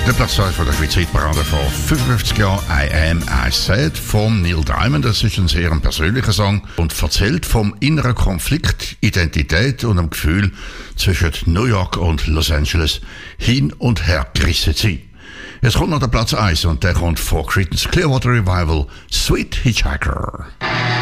Der Platz 2 von der Schweizer Hitparade vor 55 Jahren, I Am, I Said, von Neil Diamond. Das ist ein sehr persönlicher Song und erzählt vom inneren Konflikt, Identität und dem Gefühl, zwischen New York und Los Angeles hin und her gerissen zu sein. Jetzt kommt noch der Platz 1 und der kommt vor Creedence Clearwater Revival, Sweet Hitchhiker.